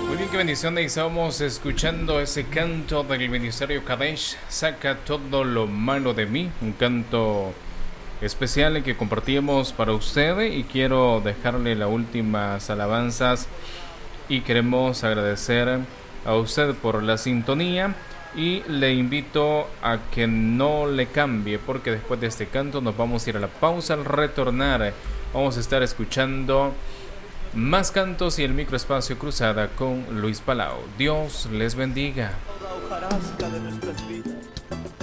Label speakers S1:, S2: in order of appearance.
S1: Muy bien, qué bendición. Estábamos escuchando ese canto del Ministerio Kadesh, saca todo lo malo de mí, un canto especial que compartimos para usted, y quiero dejarle las últimas alabanzas y queremos agradecer a usted por la sintonía y le invito a que no le cambie, porque después de este canto nos vamos a ir a la pausa. Al retornar vamos a estar escuchando más cantos y el microespacio Cruzada con Luis Palau. Dios les bendiga.
S2: Toda hojarasca de nuestras vidas.